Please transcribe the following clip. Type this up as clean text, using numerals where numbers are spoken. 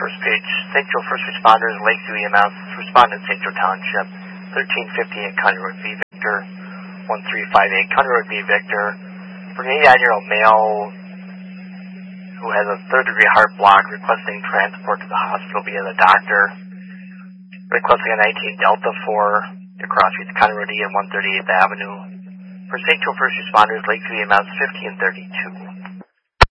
first page. St. Joe First Responders, Lakeview EMS, responded St. Joe Township, 1358 County Road V Victor, 1358 County Road V Victor, for an 89-year-old male who has a third-degree heart block requesting transport to the hospital via the doctor, requesting a 19 Delta 4 to cross streets County Road E and 138th Avenue. For St. Joe First Responders, Lakeview EMS, 1532.